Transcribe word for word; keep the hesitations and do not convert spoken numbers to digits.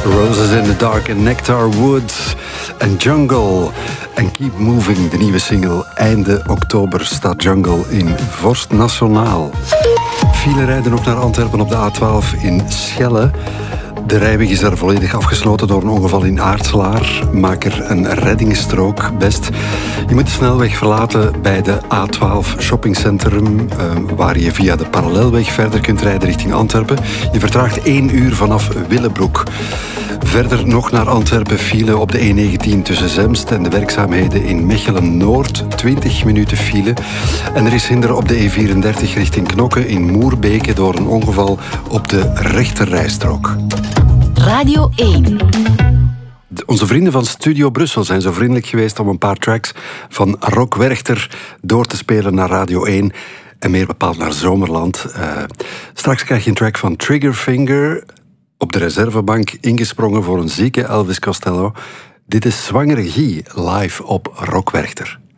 Roses in the Dark en Nectar Woods en Jungle en Keep Moving, de nieuwe single. Einde oktober staat Jungle in Vorst Nationaal. File rijden ook naar Antwerpen op de A twaalf in Schelle. De rijweg is daar volledig afgesloten door een ongeval in Aartselaar. Maak er een reddingsstrook best. Je moet de snelweg verlaten bij de A twaalf shoppingcentrum, uh, waar je via de parallelweg verder kunt rijden richting Antwerpen. Je vertraagt één uur vanaf Willebroek. Verder nog naar Antwerpen file op de E negentien tussen Zemst en de werkzaamheden in Mechelen-Noord. twintig minuten file. En er is hinder op de E vierendertig richting Knokke in Moerbeke door een ongeval op de rechterrijstrook. Radio één. Onze vrienden van Studio Brussel zijn zo vriendelijk geweest om een paar tracks van Rock Werchter door te spelen naar Radio één. En meer bepaald naar Zomerland. Uh, straks krijg je een track van Triggerfinger, op de reservebank ingesprongen voor een zieke Elvis Costello. Dit is Zwangere Guy, live op Rock Werchter.